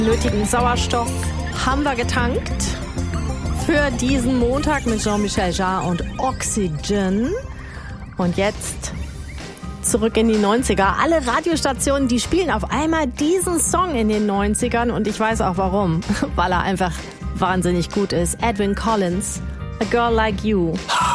Nötigen Sauerstoff haben wir getankt für diesen Montag mit Jean-Michel Jarre und Oxygen. Und jetzt zurück in die 90er. Alle Radiostationen, die spielen auf einmal diesen Song in den 90ern und ich weiß auch warum. Weil er einfach wahnsinnig gut ist. Edwyn Collins, A Girl Like You.